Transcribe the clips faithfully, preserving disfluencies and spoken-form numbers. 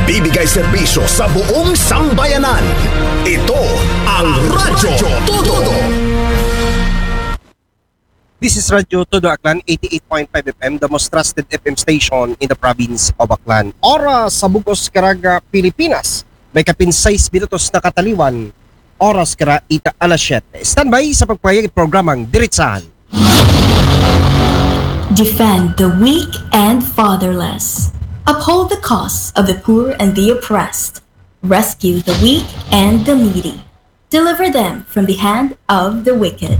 nagbibigay serbisyo sa buong sambayanan. Ito ang Radyo Todo. This is Radyo Todo Aklan, eighty-eight point five F M, the most trusted F M station in the province of Aklan. Oras sa Bugos, Caraga, Pilipinas. May kapin sais minutos na kataliwan. Oras kara ita alas siyete. Standby sa pagpayag programang Diretsahan. Defend the weak and fatherless. Uphold the cause of the poor and the oppressed. Rescue the weak and the needy. Deliver them from the hand of the wicked.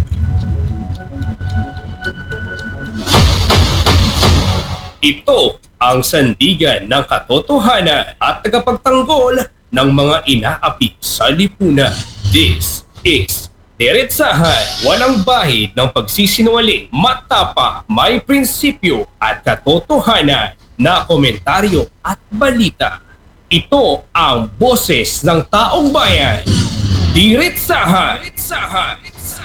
Ito ang sandigan ng katotohanan at tagapagtanggol ng mga inaapi sa lipunan. This is Diretsahan, walang bahid ng pagsisinungaling, matapa, may prinsipyo at katotohanan na komentaryo at balita. Ito ang boses ng taong bayan. Diretsahan! Diretsahan!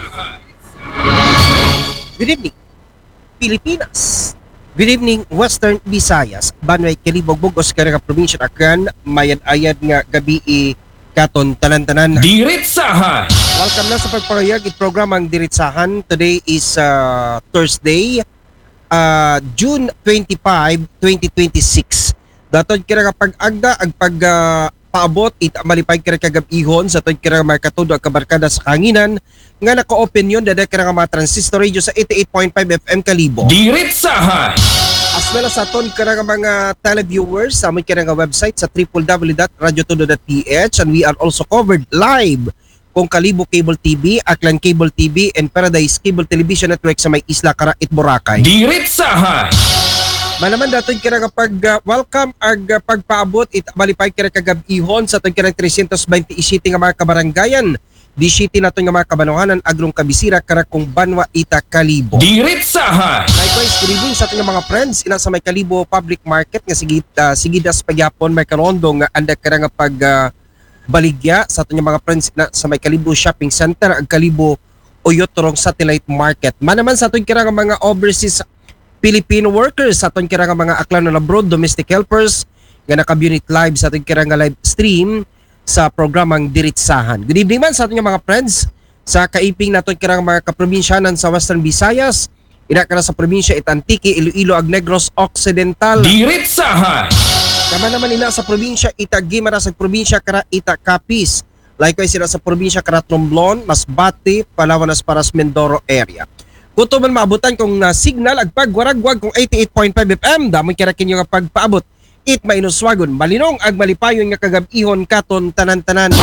Good evening, Pilipinas. Good evening, Western Visayas. Banway Kilibog, Bugos, Caraga, Provincia, Aklan. Mayad-ayad nga gabi i katon tanan-tanan. Diretsahan! Welcome na sa pagpapayag it programang Diretsahan. Today is uh, Thursday, uh, June twenty-fifth, twenty twenty-six. Daton kira kapag agda ag pag uh, paabot it malipay kira kagabihon sa tod kira markatudo ag kabarkada sa kanginan nga naka-open yun dada kira mga transistor radio sa eighty-eight point five F M Kalibo. Diretsahan! As well as sa ton kira mga televiewers sa aming kira nga website sa w w w dot radyo todo dot p h, and we are also covered live kung Kalibo Cable T V, Aklan Cable T V, and Paradise Cable Television Network sa may Isla Karait, Boracay. Diretsahan! Manaman daton kira kapag uh, welcome ag uh, pagpaabot it malipay kira kagabihon sa ton kira three twenty city nga mga kabarangayan. Di city naton nga mga kabanuhanan agrong kabisira kara kung Banwa Ita Kalibo. Diretsahan! Likewise, good evening sa ating mga friends ina sa may Kalibo Public Market nga sigid uh, sigidas pagyapon may karondo nga anda kara nga pag uh, baligya sa ating mga friends na sa may Kalibo Shopping Center ag Kalibo Oyotorong Satellite Market. Manaman sa ating kira nga mga overseas Filipino workers sa ating kira nga mga Aklan na abroad domestic helpers nga naka-unit live sa ating kira nga live stream sa programang Diretsahan. Good evening man sa ating mga friends sa kaiping naton kirang mga kaprobinsyanan sa Western Visayas, ina ka na sa probinsya Itantique, Iloilo, ag Negros Occidental. Diretsahan! Kama naman ina sa probinsya Itagimara sa probinsya kara Ita Capiz. Likewise sila sa probinsya kara Romblon, Masbate, Palawan, Paras, Mindoro area. Kuto man maabutan kung na signal ag pagwaragwag kung eighty-eight point five F M, damon kira kinyo nga pagpaabot it mainuswagon malinong ag malipayon nga kagabihon katon tanan-tanan.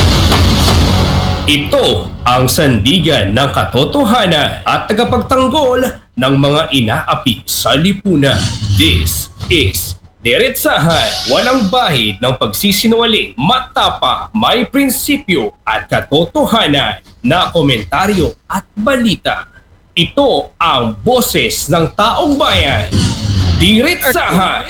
Ito ang sandigan ng katotohanan at tagapagtanggol ng mga inaapi sa lipunan. This is Diretsahan, walang bahid ng pagsisinungaling, matapa, may prinsipyo at katotohanan na komentaryo at balita. Ito ang boses ng taong bayan. Diretsahan!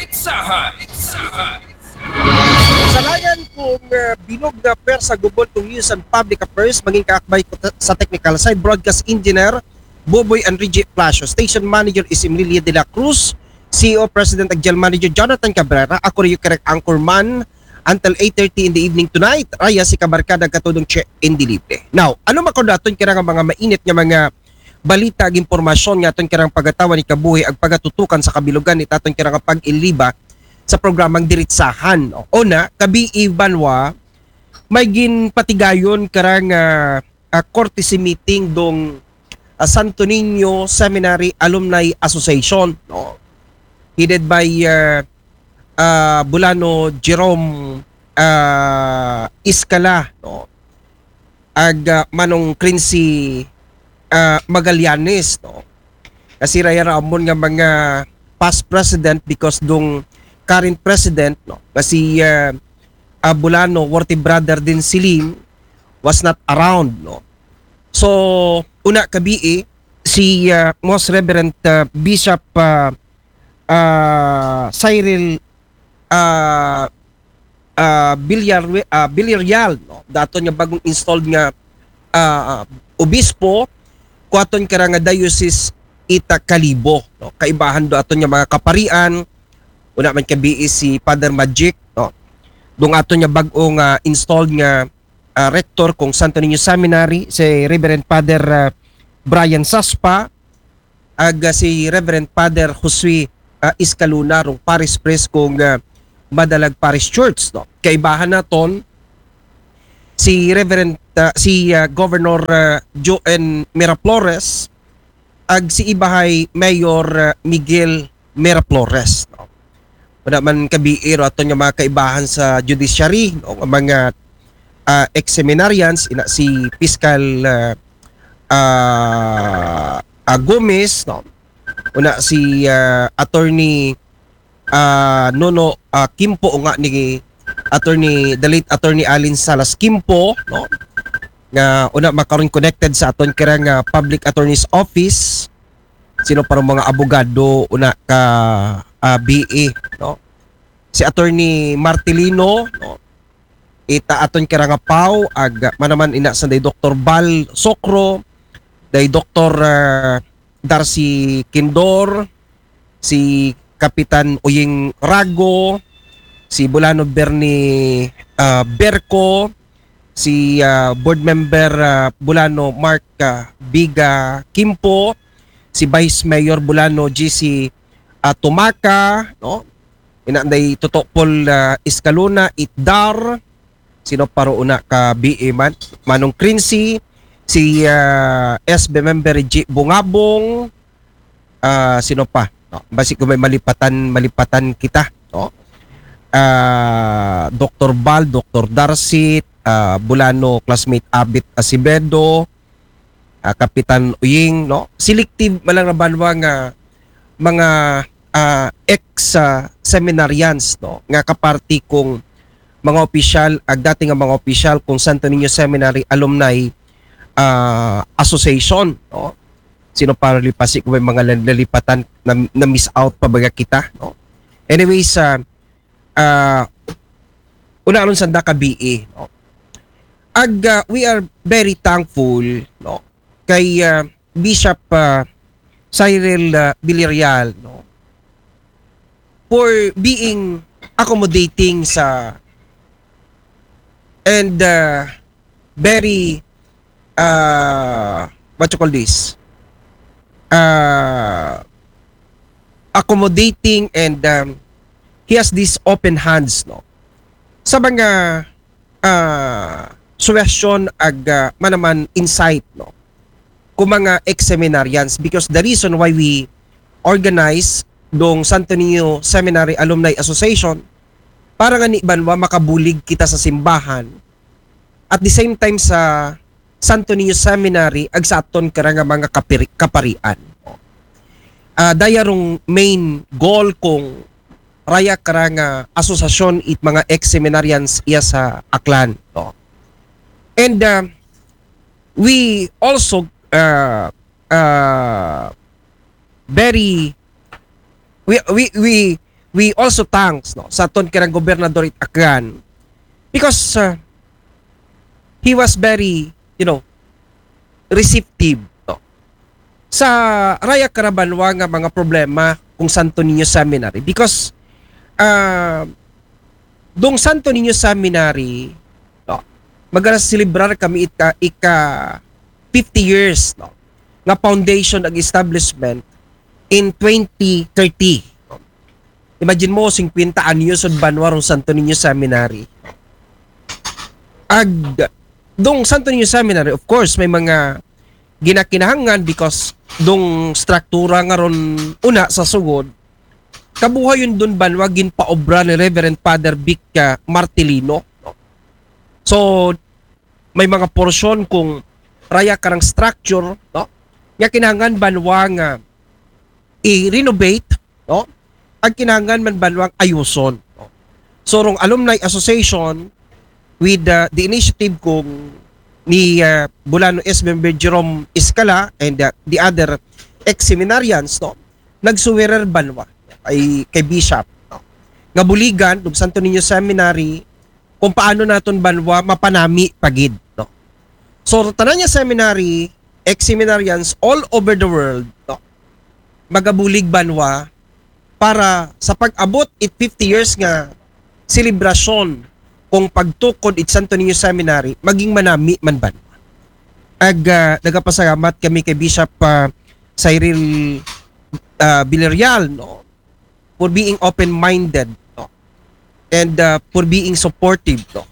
Sa layan kung uh, binog na persa gubol kung news and public affairs, maging kaakbay ko sa technical side, broadcast engineer Boboy Enrique Plasio, station manager is Emilia de la Cruz, C E O President ag General Manager Jonathan Cabrera, ako rin yung correct anchorman until eight thirty in the evening tonight. Raya si kabarkada katudong Che Indilible. Now, ano makodaton kira nga mga mainit nga mga balita ag impormasyon nga aton kirang pagatawa ni kabuhi ag pagatutukan sa kabilugan ni taton kirang pag-iliba sa programang Diretsahan. Una, kabi Banwa may ginpatigayon karang uh, uh, courtesy meeting dong uh, Santo Niño Seminary Alumni Association, no? Headed by uh, uh, Bulano Jerome uh, Iskala, no? Ag uh, Manong Quincy Uh, Magallanes, no? Kasi raya ramon nga mga past president because dong current president, no? Kasi uh, uh, Bulano, worthy brother din Silim was not around, no? So, una kabi si uh, Most Reverend uh, Bishop uh, uh, Cyril uh, uh, Villar, uh, Villarreal, no? Dato nga bagong installed nga uh, obispo kuaton kara nga diocese Ita Kalibo, no? Kaibahan do aton nga mga kaparian, una man kabi si Father Magic, no? Dong ato niya bag-ong uh, installed nga uh, rector kung Santo Niño Seminary, si Reverend Father uh, Brian Saspa, ag uh, si Reverend Father Josue uh, Iscaluna rong Parish Priest kung uh, Madalag Parish Church. No? Kaibahan naton si Reverend uh, si uh, Governor uh, Joen Miraflores ag si ibahay Mayor uh, Miguel Miraflores. No? Wala man kabiiro ato nga mga kaibahan sa judiciary, no? Mga uh, ex-seminarians ina si Fiscal uh, uh, uh, Gomez, no? Una si uh, Attorney uh, Nono uh, Kimpo nga ni Attorney the late Attorney Alin Salas Kimpo, no? Nga una makaron connected sa aton kirang uh, Public Attorney's Office. Sino para mga abogado una ka uh, B A, no? Si Attorney Martilino, no? Ita aton kirang pau ag manaman ina sa day Doctor Bal Socro, day Doctor uh, Darcy Kindor, si Kapitan Uying Rago, si Bulano Bernie uh, Berco, si uh, board member uh, Bulano Mark uh, Biga Kimpo, si Vice Mayor Bulano G C uh, Tumaka, no? Inanday Totopol uh, Iscaluna Itdar, sino paro una ka B A man, Manong Crincy, si uh, S B member G Bungabong, uh, sino pa, no? Basi kung may malipatan malipatan kita, no? Uh, Doctor Bal, Doctor Darcy, uh, Bulano classmate Abit Asibedo, uh, Kapitan Uying, no? Selective malang na banwa nga mga uh, ex uh, seminarians, no? Nga kaparti kong mga opisyal ag dati nga mga opisyal kung Santo Niño Seminary Alumni uh, Association, no? Sino para lipasi kung may mga lalipatan na, na miss out pa baga kita, no? Anyways, uh, uh, una alon sanda ka B A, no? Ag uh, we are very thankful, no? Kay uh, Bishop uh, Cyril uh, Villarreal, no? For being accommodating sa and uh, very uh, what you call this uh, accommodating and um, he has these open hands, no? Sa mga uh, suggestion ag uh, manaman insight, no? Kung mga ex-seminarians, because the reason why we organize dong Santo Niño Seminary Alumni Association para nga ni banwa makabulig kita sa simbahan at the same time sa Santo Niño Seminary ag sa aton karanga mga kapiri, kaparian. Uh, dayarong main goal kung raya karanga asosasyon it mga ex-seminarians iya sa Aklan, no? And uh, we also uh, uh, very we we we we also thanks, no, sa aton kirang gobernador it Aklan because uh, he was very, you know, receptive, no, sa raya karabanwa nga mga problema kung Santo Niño Seminary because uh, dong Santo Niño Seminary, no, magalas celebrar kami ika ika fifty years, no, nga foundation ag establishment in twenty thirty. Imagine mo, fifty anyos od banwa rong Santo Niño Seminary. Ag dong Santo Niño Seminary, of course, may mga ginakinahangan because dong struktura nga ron una sa sugod, kabuhay yun dun banwa ginpaobra ni Reverend Father Vic Martilino. So, may mga porsyon kung raya karang structure, no, nga kinahanglan banwa nga i-renovate, no? Ang kinahanglan man banwang ayuson, no? So rong Alumni Association with uh, the initiative kong ni uh, Bulano S. Member Jerome Iscala and uh, the other ex-seminarians, no, nagsuwirer banwa ay kay Bishop, no, nga buligan ng Santo Niño Seminary kung paano naton banwa mapanami pagid, no? So tanan niya seminary ex-seminarians all over the world, no, magabulig banwa para sa pag-abot it fifty years nga selebrasyon kung pagtukod it Santo Niño Seminary maging manami man ban. Ag uh, nagapasalamat kami kay Bishop uh, Cyril uh, Villarreal, no, for being open-minded, no, and uh, for being supportive, no,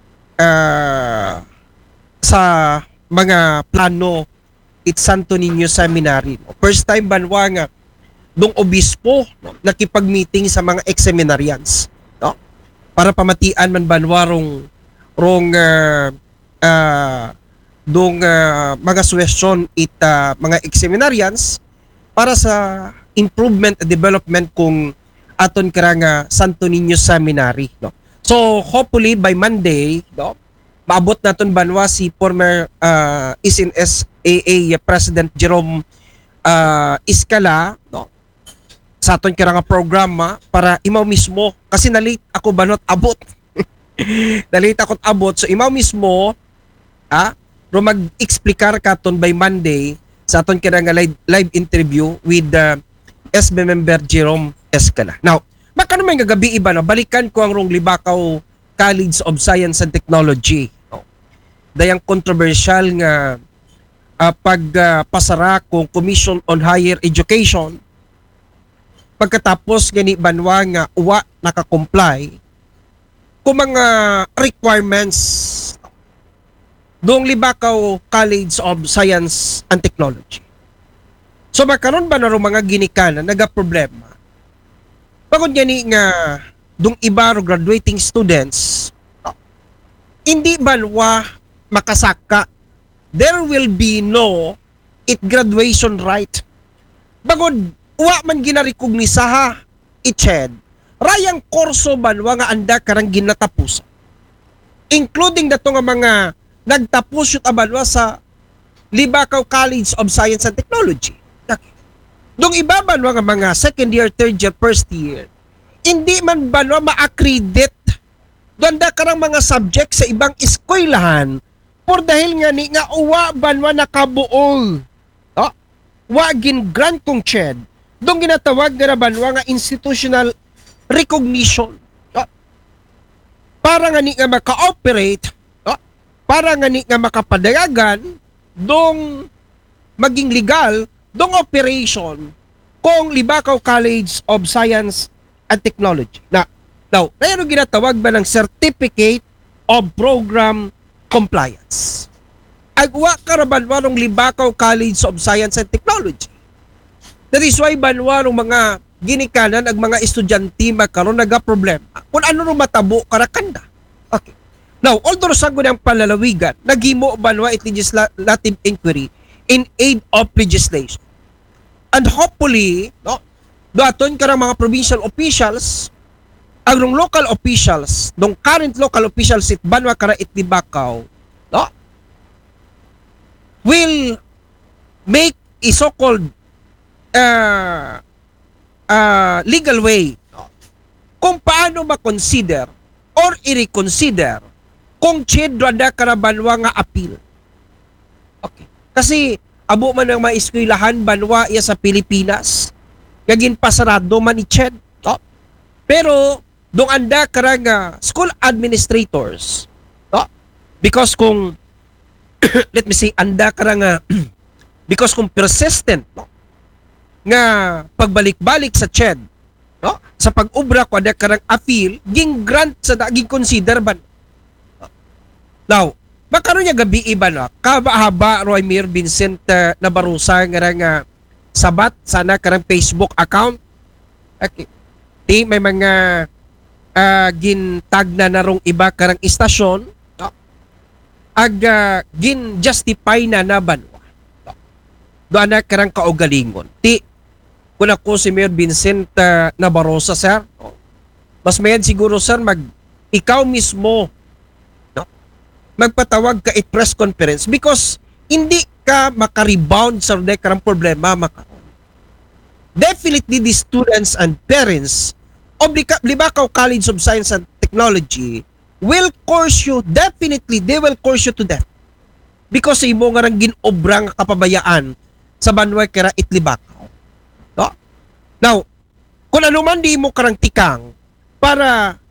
uh, sa mga plano it Santo Niño Seminary. No. First time banwa nga dong obispo, no, nakipag-meeting sa mga ex-seminarians, no, para pamatian man banwa rong rong uh, uh, dong uh, mga suwestyon it uh, mga ex-seminarians para sa improvement and development kung aton karanga Santo Niño Seminary, no. So hopefully by Monday, no, maabot naton banwa si former uh, S N S A A President Jerome uh, Iscala, no, sa aton karanga programa para imaw mismo kasi na-late ako banot abot. na-late ako abot so imaw mismo ah ro mag-explicar katon by Monday sa aton karanga live, live interview with the uh, S B member Jerome Escala. Now, baka naman gagabi iba na balikan ko ang rong Libakaw College of Science and Technology. No? Dayang controversial nga uh, pagpasara uh, kung Commission on Higher Education pagkatapos gani banwa nga uwa naka-comply kung mga requirements doong Libakaw College of Science and Technology. So makaroon ba na ro mga ginikanan naga-problema? Pagod gani nga doong iba ro graduating students, hindi banwa makasaka. There will be no it graduation right. Bagod uwa man ginarikognisaha itched rayang kurso banwa nga anda karang ginatapos, including dato nga mga nagtapos yut abanwa sa Libakaw College of Science and Technology. Dong iba banwa nga mga second year, third year, first year, hindi man banwa ma-accredit doon da karang mga subject sa ibang eskwelahan por dahil nga ni nga uwa banwa nakabuol, oh, wa gin grant kong ched dong ginatawag nga banwa nga institutional recognition, oh, para nga ni nga maka-operate, oh, para nga ni nga makapadayagan dong maging legal dong operation kung Libakaw College of Science and Technology. Na, now, mayroon ginatawag ba ng Certificate of Program Compliance. Agwa karabanwa ng Libakaw College of Science and Technology. That is why banwa ng mga ginikanan ag mga estudyante magkaroon naga-problema kung ano rin matabo karakanda. Okay. Now, although sa ang palalawigan, naghimo banwa it legislative inquiry in aid of legislation. And hopefully, no, daton karang mga provincial officials, ang local officials, dong current local officials it banwa kara it Libakaw, no, will make a so-called uh, uh, legal way, no, kung paano ma-consider or i-reconsider kung chedro da karabanwa nga appeal. Okay. Kasi abo man ang mga eskwelahan banwa iya sa Pilipinas gagin pasarado man i-ched, no? Pero dong anda karang uh, school administrators, no? Because kung let me say anda karang uh, because kung persistent, no, nga pagbalik-balik sa ched, no, sa pag-ubra ko ada karang appeal ging grant sa daging consider ban. Now, makaroon niya gabi iba na, kabahaba Roy Mir Vincent uh, Nabarusa nga nga sabat sana karang Facebook account. Okay. Di may mga uh, gintag na narong iba karang istasyon, no? Ag uh, gin justify na naban. No? Doon na karang kaugalingon. Ti kung ako si Mayor Vincent uh, Nabarosa, sir, no? Mas mayan siguro sir mag ikaw mismo magpatawag ka at press conference because hindi ka makarebound sa karang problema makaroon. Definitely the students and parents of Libakaw College of Science and Technology will course you, definitely they will course you to death because imo nga rang ginobrang kapabayaan sa banwa kara it Libakaw. No? Now, kung ano man di mo karang tikang para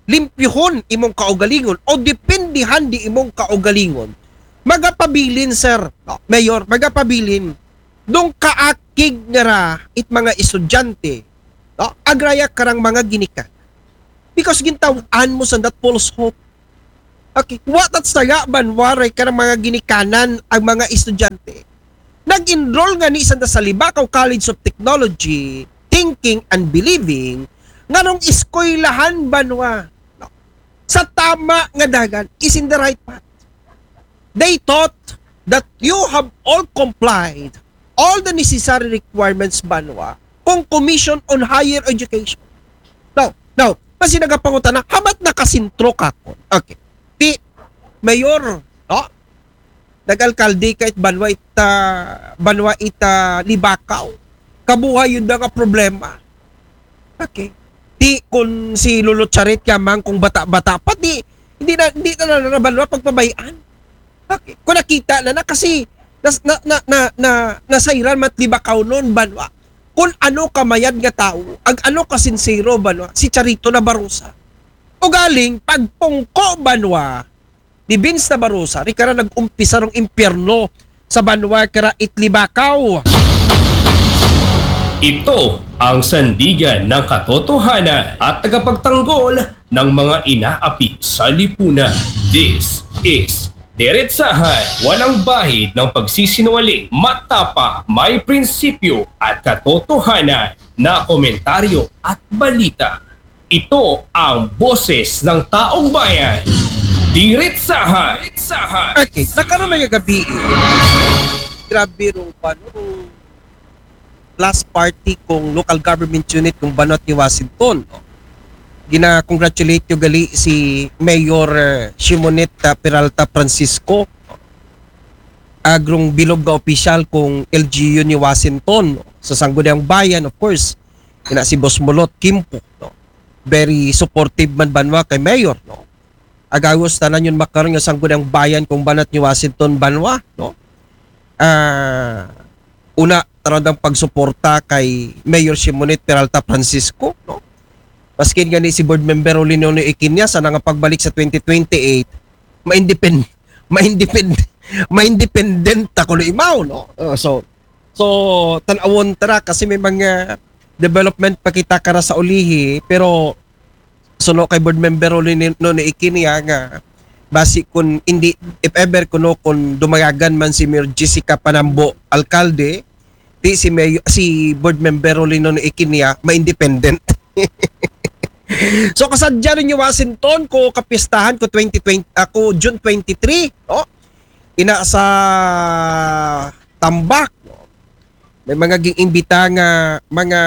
limpyuhon imong kaugalingon o dependihan di imong kaugalingon, magapabilin, sir, no, Mayor, magapabilin dong kaakig nga ra it mga estudyante, no, agraya karang mga ginikan. Because gintawan mo sa that false hope. Okay, what at saya banwaray karang mga ginikanan ang mga estudyante. Nag-enroll nga ni isang sa Libakaw College of Technology, thinking and believing nga nung eskwelahan banwa, no, sa tama nga dagan is in the right path. They thought that you have all complied all the necessary requirements banwa kung Commission on Higher Education. Now, now, kasi nagapangutan na, hamat nakasintro ka ko. Okay. Ti, Mayor, no? Nag-alkalde kahit banwa ita, banwa ita Libakaw. Kabuhay yun na nga problema. Okay. Ti, kung si Lolo Charit yamang kung bata-bata pa, di, hindi na, hindi na na banwa pagpabayaan. Okay. Kung nakita na na kasi na na na na, na nasairan mat Libakaw noon banwa. Kung ano kamayad nga tao, ag ano ka sincero banwa, si Charito na Barusa. O galing pagpungko banwa ni Vince na Barusa, ri kara nag-umpisa ng impyerno sa banwa kara Itlibakaw. Ito ang sandigan ng katotohanan at tagapagtanggol ng mga inaapi sa lipunan. This is Diretsahan, walang bahid ng pagsisinungaling, matapa, may prinsipyo at katotohanan na komentaryo at balita. Ito ang boses ng taong bayan. Diretsahan! Diretsahan! Okay, nakaroon na yung gabi. Grabe rin pa, no? Last party kong local government unit kung Banat ni Washington. No? Gina-congratulate yung gali si Mayor uh, Shimoneta Peralta Francisco, agrong bilog na opisyal kung L G U ni Washington, no? Sa Sangguniang Bayan, of course, ina si Boss Mulot Kimpo, no? Very supportive man banwa kay Mayor, no? Agawos tanan yun makaroon ng Sangguniang Bayan kung Banat ni Washington banwa, no? Ah, uh, una taradang pagsuporta kay Mayor Shimonet Peralta Francisco, no? Maskin gani si board member Olino Ikinya sa nga pagbalik sa twenty twenty-eight, ma-independent ma-independent ma-independent ako imaw, no? Uh, so so tan-awon tara kasi may mga development pa kita kara sa ulihi, pero suno kay board member Olino Ikinya nga basi kun hindi if ever kuno kun dumagagan man si Mayor Jessica Panambo alkalde, di si Mayor, si board member Olino Ikinya ma-independent. So kasadya rin yung Washington ko kapistahan ko twenty twenty ako June twenty-three, no? Ina sa Tambak, no? May mga giimbita nga mga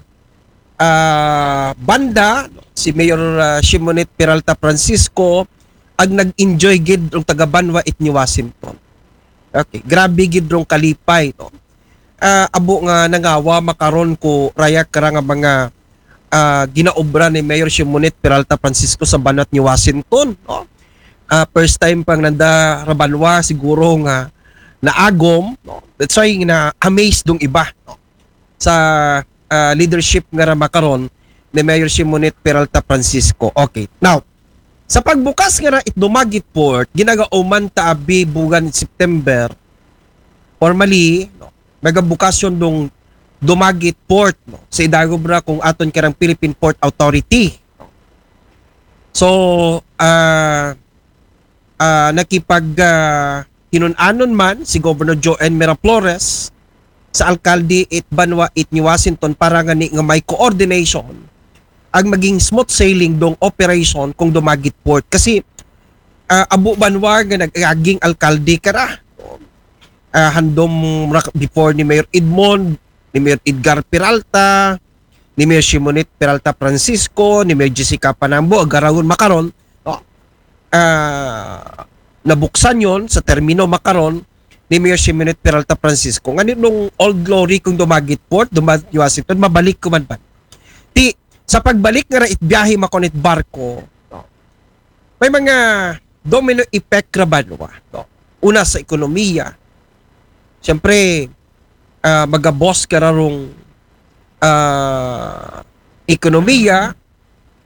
uh, banda, no? Si Mayor uh, Shimonet Peralta Francisco ag nag-enjoy gid rong taga Banwa it ni Washington. Okay, grabe gid rong kalipay, no? Uh, abo nga nangawa makaron ko raya kara nga mga Uh, ginaobra ni Mayor Shimonet Peralta Francisco sa Banat ni Washington, no? Uh, first time pang nanda Rabanwa siguro nga naagom, no? That's why na amazed dong iba, no? Sa uh, leadership nga makaron ni Mayor Shimonet Peralta Francisco. Okay. Now, sa pagbukas nga ra it Dumaguete Port, ginagauman ta abi bugan September. Formally, no? Magabukasyon dong Dumaguete Port, no? Sa idagobra kung aton karang Philippine Port Authority, no? So uh, uh, nakipag uh, hinunanon man si Governor Joel Miraflores sa alkalde it Banwa it ni Washington para nga ni nga may coordination ang maging smooth sailing dong operation kung Dumaguete Port kasi uh, Abu Banwa nga nagaging alkalde kara, no? uh, handom before ni Mayor Edmond, ni Mayor Edgar Peralta, ni Mayor Shimonet Peralta Francisco, ni Mayor Jessica Panambo, agarawon makaron, no? Uh, nabuksan yon sa termino makaron ni Mayor Shimonet Peralta Francisco. Ngayon nung Old Glory kung Dumaguete Port, Dumaguete Washington, mabalik ko man ba? Ti, sa pagbalik nga it biyahe makonit barko, no? May mga domino effect rabanwa, no? Una sa ekonomiya. Siyempre, Uh, magabos ka rarong uh, ekonomiya,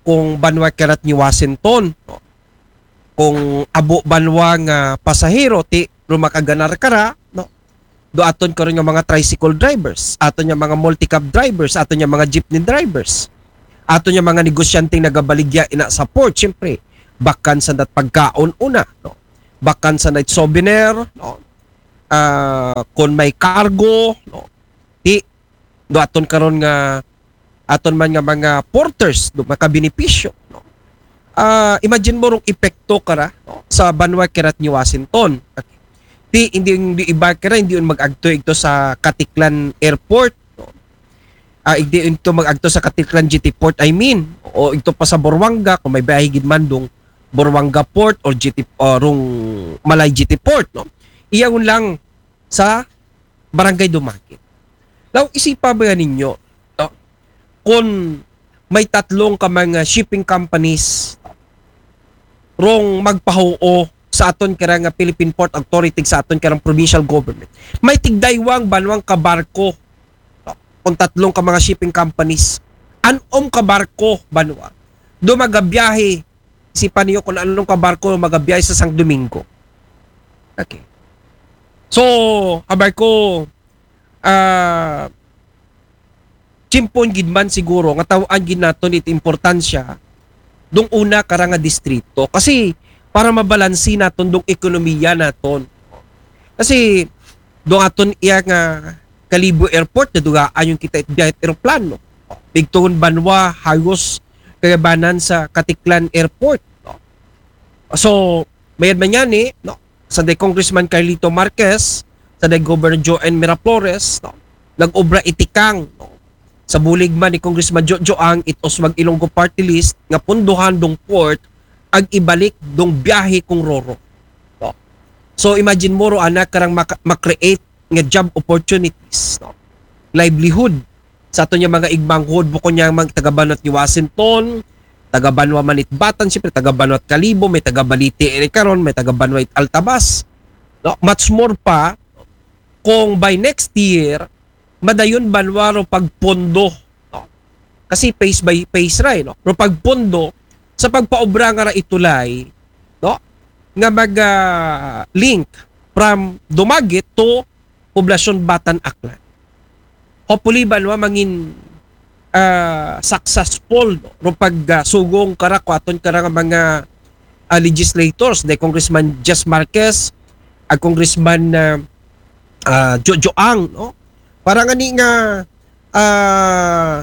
kung banwa karat ni Washington, no? Kung abo banwa nga pasahero ti rumakaganar kara, no? Do aton karon nga mga tricycle drivers, aton nga mga multi-cab drivers, aton nga mga jeepney drivers, aton nga mga negosyanteng nagabaligya ina sa port, syempre bakan sa dat pagkaon una, no? Bakan sa night souvenir, no? Uh, kung may cargo, no? Ti do aton karon nga aton man nga mga porters do makabenepisyo, no? Uh, imagine mo rong epekto kara, no? Sa banwa kirat ni Washington. Okay. Di hindi hindi iba kara hindi un mag-agto ito sa Katiklan Airport, no? Ah, uh, hindi ito mag-agto sa Katiklan G T Port, I mean, o ito pa sa Buruanga kung may biyahe gid man dong Buruanga Port or G T or rong Malay G T Port, no? Iyan lang sa Barangay Dumaguete. Now, isipa ba ninyo, no? Kung may tatlong ka mga shipping companies rong magpahuo sa aton kara nga Philippine Port Authority sa aton karang provincial government. May tigdaywang banwang kabarko. No? Kung tatlong ka mga shipping companies, anom kabarko banwa. Do magabiyahe isipan niyo kung anong kabarko magabiyahe sa Sang Domingo. Okay. So, kabarko ah uh, chimpon gid man siguro nga tawaan gid naton it importansya dong una kara nga distrito kasi para mabalansi naton dong ekonomiya naton. Kasi dong aton iya nga Kalibo Airport na dugaan yung kita biyahe eroplano. Bigtuon banwa hagos kagabanan sa Katiklan Airport. No? So, mayad man yan eh, no? Sa day Congressman Carlito Marquez, sa day Governor Joanne Miraflores, no? Nag-obra itikang, no? Sa bulig man ni Congressman Jojo Ang itos mag Ilonggo Party List nga punduhan dong port ag ibalik dong biyahe kung roro. No? So imagine mo ro anak karang mak-create nga job opportunities, no? Livelihood sa ato niya mga igmanghod bukod niya mga taga-Banwat ni Washington, taga-Banwa Manitbatan, siyempre taga-Banwat Kalibo, may taga-Balite karon, may taga-Banwat Altabas. No? Much more pa kung by next year madayon banwa ro pagpondo, no? Kasi phase by phase ra, no? Ro pagpondo sa pagpaobra nga ra itulay, no? Nga mag uh, link from Dumaguete to Poblacion Batan Aklan. Hopefully banwa mangin uh, successful, no? Ro pag uh, sugong kara kwaton kara nga mga uh, legislators, de Congressman Jess Marquez, ag Congressman uh, uh, Jojo Ang, no? Para nga ni nga uh,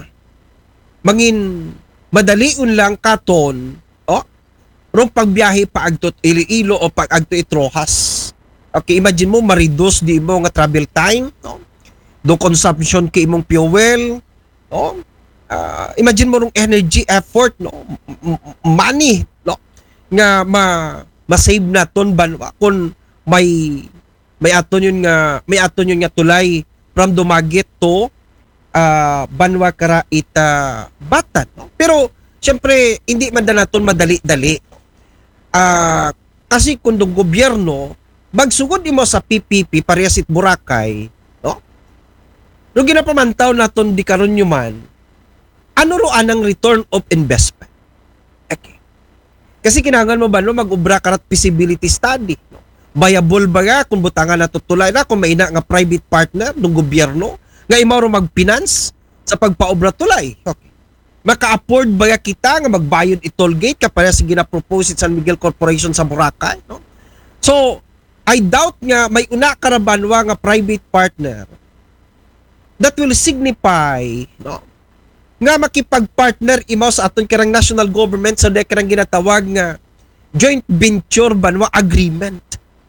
mangin madaliun lang katon, oh, rong pagbiyahe pa agtot Iloilo o pag agto Itrojas. Okay, imagine mo ma-reduce di mo nga travel time, no? Do consumption kay imong fuel, no? Uh, imagine mo rong energy effort, no? Money, no? Nga ma ma-save naton banwa kung may may aton yun nga may aton yun nga tulay from Dumaguete to uh, Banwa kara ita Batan, no? Pero syempre hindi man da naton madali-dali. Uh, kasi kung dong gobyerno magsugod mo sa P P P parehas it Boracay, no? Nung ginapamantaw naton di karon yuman, ano ro anang return of investment? Okay. Kasi kinahanglan mo ba no mag-ubra karat feasibility study, no? Viable ba nga kung butangan na tutulay na kung may ina nga private partner ng gobyerno nga imaw ro mag-finance sa pagpaobra tulay. Okay. Maka-afford ba nga kita nga magbayad i-toll gate kapaya sa ginapropose San Miguel Corporation sa Boracay, no? So, I doubt nga may una karabanwa nga private partner that will signify, no, nga makipag-partner imaw sa aton karang national government sa karang ginatawag nga joint venture banwa agreement.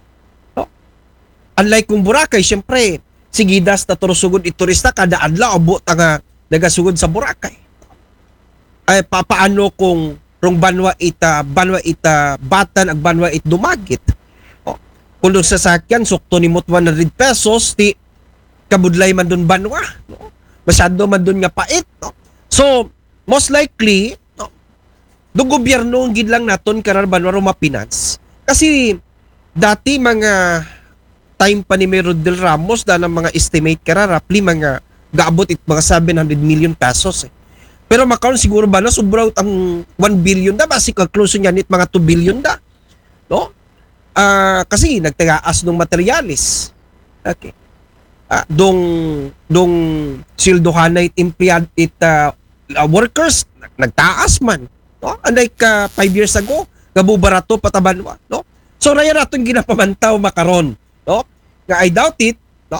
Unlike kung Boracay, syempre, sigidas na turusugod iturista kada adlaw abot nga nagasugod sa Boracay. Ay papaano kung rong banwa ita banwa ita Batan ag banwa it Dumaguete. Oh, kung sa sasakyan sukto ni one hundred pesos ti kabudlay man dun banwa, no? Masyado man dun nga pait, no? So, most likely, no, do gobyerno gid lang naton karar banwa ro ma-finance. Kasi dati mga time pa ni Mayor Del Ramos da ng mga estimate kara roughly mga gaabot it mga seven hundred million pesos eh. Pero makaroon siguro ba no sobrang ang one billion da basi conclusion niya nit mga two billion da. No? Ah, kasi nagtagaas ng materialis. Okay. Ah, dong dong sildohan it empleyad it uh, uh, workers nagtaas man. No? Unlike uh, five years ago, gabubarato pataban no? So raya naton ginapamantaw makaron, no? Nga I doubt it